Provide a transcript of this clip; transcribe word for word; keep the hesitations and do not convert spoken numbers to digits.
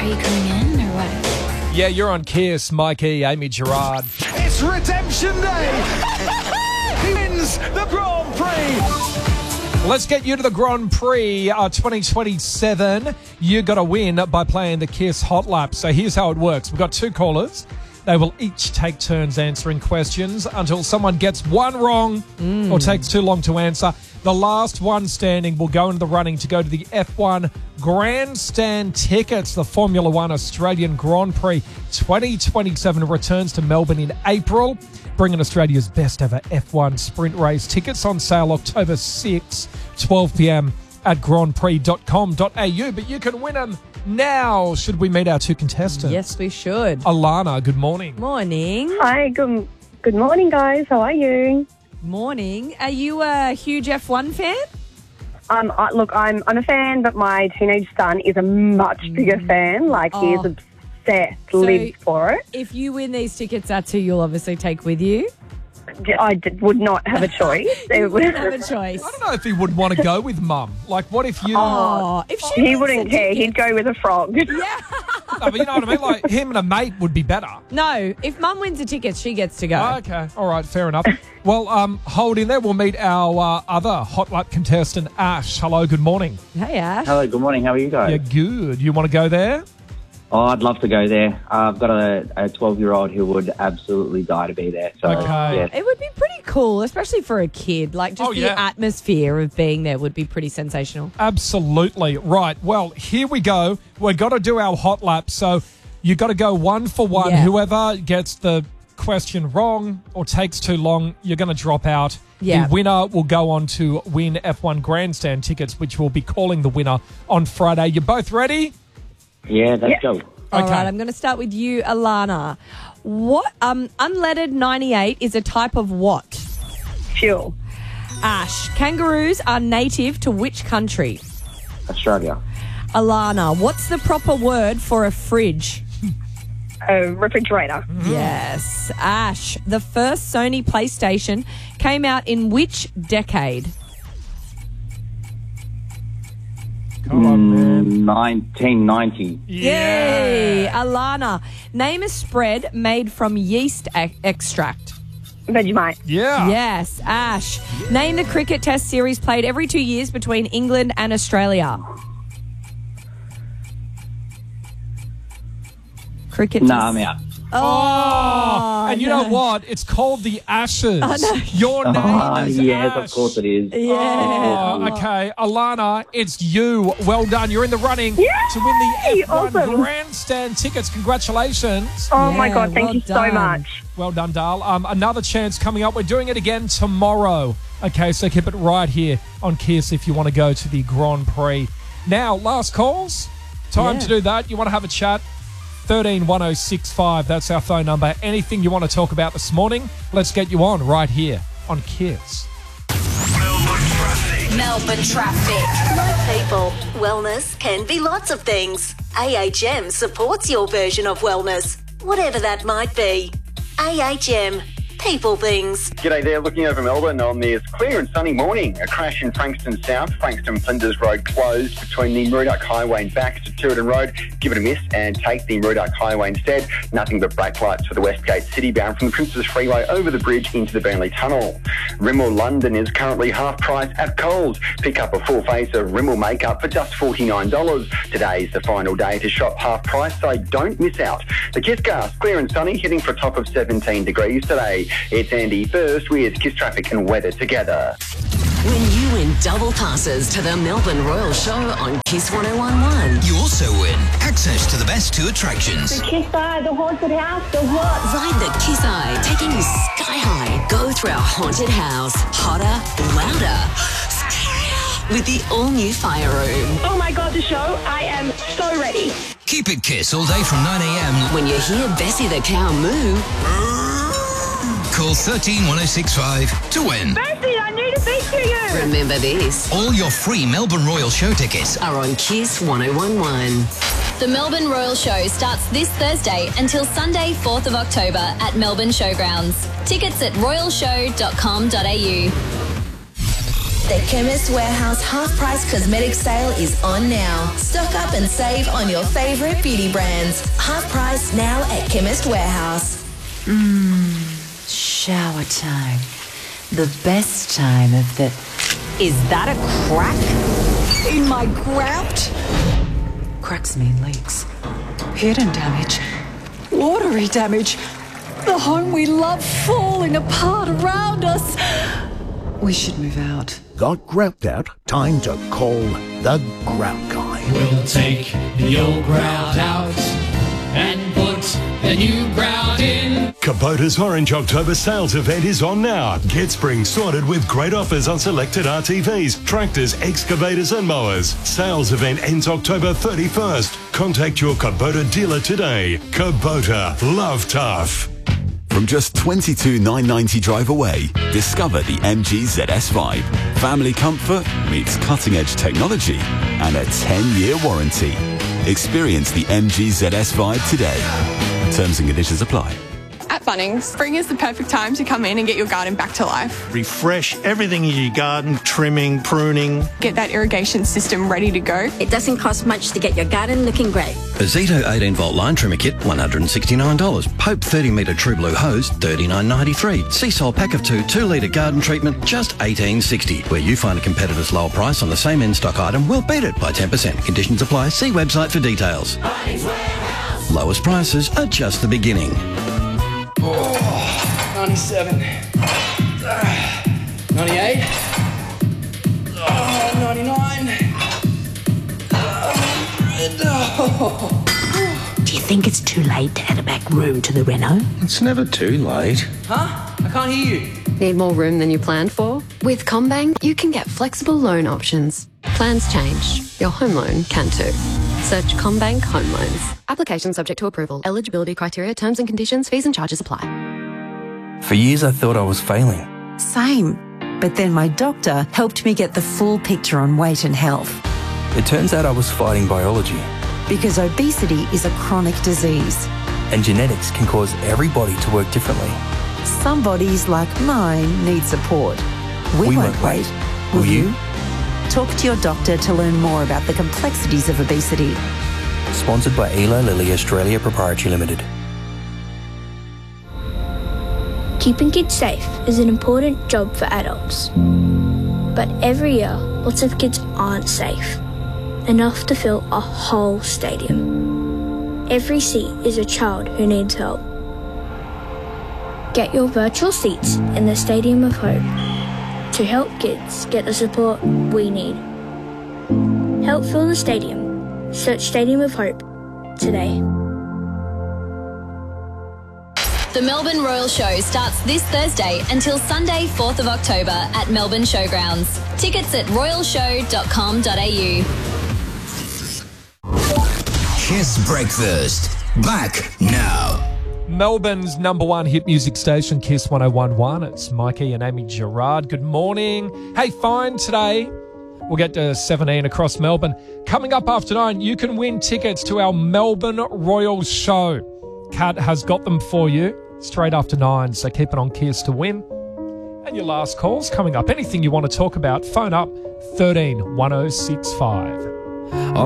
Are you coming in or what? Yeah, you're on Kiss, Mikey, Amy Gerard. It's Redemption Day! He wins the Grand Prix! Let's get you to the Grand Prix uh, twenty twenty-seven. You got to win by playing the Kiss Hot Lap. So here's how it works. We've got two callers. They will each take turns answering questions until someone gets one wrong mm. or takes too long to answer. The last one standing will go into the running to go to the F one Grandstand tickets. The Formula One Australian Grand Prix twenty twenty-seven returns to Melbourne in April, bringing Australia's best ever F one sprint race. Tickets on sale October sixth, twelve p.m. at grand prix dot com dot a u. But you can win them now. Should we meet our two contestants? Yes, we should. Alana, good morning. Morning. Hi, good, good morning, guys. How are you? Morning. Are you a huge F one fan? Um, I, look, I'm I'm a fan, but my teenage son is a much bigger fan. Like, Oh. he is obsessed, So- lives for it. If you win these tickets, that's who you'll obviously take with you. D- I d- would not have a choice. You It would- wouldn't have a choice. I don't know if he would want to go with mum. Like, what if you... Oh, if she he wins wouldn't the care. tickets- He'd go with a frog. Yeah. No, but you know what I mean? Like, him and a mate would be better. No, if Mum wins the tickets, she gets to go. Okay. All right. Fair enough. Well, um, hold in there. We'll meet our uh, other Hot Lap contestant, Ash. Hello. Good morning. Hey, Ash. Hello, good morning. How are you guys? Yeah, good. You want to go there? Oh, I'd love to go there. Uh, I've got a, a twelve-year-old who would absolutely die to be there. So, Okay. yeah. It would be pretty cool, especially for a kid. Like, just Oh, the yeah. atmosphere of being there would be pretty sensational. Absolutely. Right. Well, here we go. We've got to do our Hot Lap. So you got to go one for one. Yeah. Whoever gets the question wrong or takes too long, you're going to drop out. Yeah. The winner will go on to win F one Grandstand tickets, which we'll be calling the winner on Friday. You both ready? Yeah, let's Yeah. go. All Okay. right, I'm going to start with you, Alana. What um unleaded ninety-eight is a type of what? Fuel. Ash, kangaroos are native to which country? Australia. Alana, what's the proper word for a fridge? A refrigerator. Yes. Ash, the first Sony PlayStation came out in which decade? Come on, man. nineteen ninety. Yay! Alana, name a spread made from yeast e- extract. Vegemite. Yeah. Yes. Ash, name the cricket test series played every two years between England and Australia. Cricket No, test. I'm out. Oh, And you no. know what? It's called the Ashes. no. Your name Oh, is yes, Ash. of course it is. Yeah. Oh, okay. Alana, it's you. Well done. You're in the running Yay! to win the F one Awesome. Grandstand tickets. Congratulations. Oh, my Yeah, God. Thank well you so done. much. Well done, Dal. Um, another chance coming up. We're doing it again tomorrow. Okay, so keep it right here on Kiss if you want to go to the Grand Prix. Now, last calls. Time Yeah. to do that. You want to have a chat? thirteen one oh six five. That's our phone number. Anything you want to talk about this morning, let's get you on right here on Kiss. Melbourne traffic. Melbourne traffic. Like people, wellness can be lots of things. A H M supports your version of wellness, whatever that might be. A H M. People things. G'day there, looking over Melbourne on this clear and sunny morning. A crash in Frankston South, Frankston Flinders Road closed between the Murdoch Highway and back to Tooradin Road. Give it a miss and take the Murdoch Highway instead. Nothing but brake lights for the Westgate City bound from the Princes Freeway over the bridge into the Burnley Tunnel. Rimmel London is currently half price at Coles. Pick up a full face of Rimmel makeup for just forty-nine dollars. Today's the final day to shop half price, so don't miss out. The Kisscast, clear and sunny, hitting for a top of seventeen degrees today. It's Andy first with Kiss Traffic and weather together. When you win double passes to the Melbourne Royal Show on Kiss one oh one point one. You also win access to the best two attractions. Kiss Eye, the haunted house, the what? Ride the Kiss Eye, taking you sky high. Go through our haunted house. Hotter, louder, scarier. With the all-new fire room. Oh, my God, the show. I am so ready. Keep it Kiss all day from nine a.m. When you hear Bessie the cow moo. Call thirteen one oh six five to win. Bessie, I need to speak to you. Remember this. All your free Melbourne Royal Show tickets Are on Kiss one oh one point one. The Melbourne Royal Show starts this Thursday until Sunday, fourth of October at Melbourne Showgrounds. Tickets at royal show dot com dot a u. The Chemist Warehouse half-price cosmetic sale is on now. Stock up and save on your favourite beauty brands. Half price now at Chemist Warehouse. Mmm, shower time. The best time of the... Is that a crack in my grout? Cracks mean leaks. Hidden damage. Watery damage. The home we love falling apart around us. We should move out. Got grout out? Time to call the Grout Guy. We'll take the old grout out and put the new grout in. Kubota's Orange October sales event is on now. Get spring sorted with great offers on selected R T Vs, tractors, excavators and mowers. Sales event ends October thirty-first. Contact your Kubota dealer today. Kubota, love tough. From just twenty-two thousand nine hundred ninety drive away, discover the M G Z S Vibe. Family comfort meets cutting-edge technology and a ten-year warranty. Experience the M G Z S Vibe today. Terms and conditions apply. At Bunnings, spring is the perfect time to come in and get your garden back to life. Refresh everything in your garden, trimming, pruning. Get that irrigation system ready to go. It doesn't cost much to get your garden looking great. A Zito eighteen volt line trimmer kit, one hundred sixty-nine dollars. Pope thirty metre True Blue hose, thirty-nine ninety-three. Seasol pack of two, two litre garden treatment, just eighteen sixty. Where you find a competitor's lower price on the same in-stock item, we'll beat it by ten percent. Conditions apply. See website for details. Lowest prices are just the beginning. Oh, ninety-seven. Uh, ninety-eight. Oh, ninety-nine. Oh. Do you think it's too late to add a back room to the reno? It's never too late. Huh? I can't hear you. Need more room than you planned for? With CommBank, you can get flexible loan options. Plans change. Your home loan can too. Search CommBank Home Loans. Application subject to approval. Eligibility criteria, terms and conditions, fees and charges apply. For years I thought I was failing. Same. But then my doctor helped me get the full picture on weight and health. It turns out I was fighting biology. Because obesity is a chronic disease. And genetics can cause every body to work differently. Some bodies, like mine, need support. We, we won't, won't wait. wait. Will, Will you? you? Talk to your doctor to learn more about the complexities of obesity. Sponsored by Eli Lilly Australia Proprietary Limited. Keeping kids safe is an important job for adults. But every year, lots of kids aren't safe. Enough to fill a whole stadium. Every seat is a child who needs help. Get your virtual seats in the Stadium of Hope to help kids get the support we need. Help fill the stadium. Search Stadium of Hope today. The Melbourne Royal Show starts this Thursday until Sunday, fourth of October at Melbourne Showgrounds. Tickets at royal show dot com dot a u. Kiss Breakfast. Back now. Melbourne's number one hit music station, Kiss one oh one point one. It's Mikey and Amy Gerard. Good morning. Hey, fine today. We'll get to seventeen across Melbourne. Coming up after nine, you can win tickets to our Melbourne Royal Show. Kat has got them for you straight after nine, so keep it on Kiss to win. And your last call's coming up. Anything you want to talk about, phone up thirteen one oh six five.